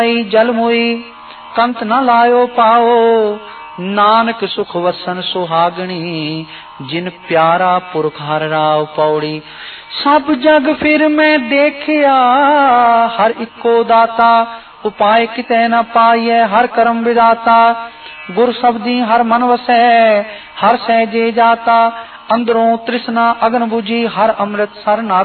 जल मोई कंत न लायो पाओ, नानक सुख वसन सुहागणी, जिन प्यारा पुरख हर राव पौड़ी। सब जग फिर मैं देखिया, हर इको दाता, उपाय कितै न पाइए हर कर्म विदाता। गुर शब्दी हर मन वसै, हर सहजे जाता, अंदरों तृष्णा अगन बुझी, हर अमृत सर ना